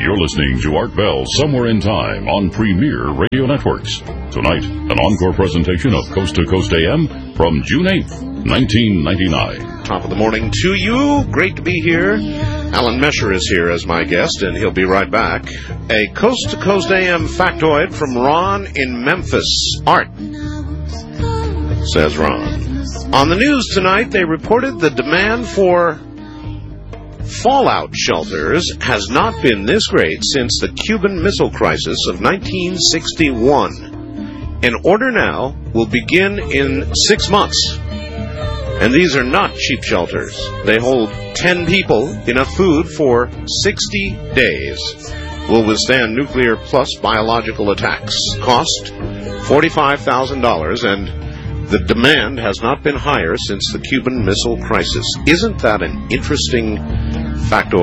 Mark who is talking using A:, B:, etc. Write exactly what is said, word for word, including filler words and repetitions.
A: You're listening to Art Bell Somewhere in Time on Premier Radio Networks. Tonight, an encore presentation of Coast to Coast A M from June eighth, nineteen ninety-nine.
B: Top of the morning to you. Great to be here. Alan Mesher is here as my guest, and he'll be right back. A Coast to Coast A M factoid from Ron in Memphis. Art, says Ron. On the news tonight, they reported the demand for fallout shelters has not been this great since the Cuban Missile Crisis of nineteen sixty-one. An order now will begin in six months. And these are not cheap shelters. They hold ten people, enough food for sixty days. Will withstand nuclear plus biological attacks. Cost forty-five thousand dollars, and the demand has not been higher since the Cuban Missile Crisis. Isn't that an interesting factoid?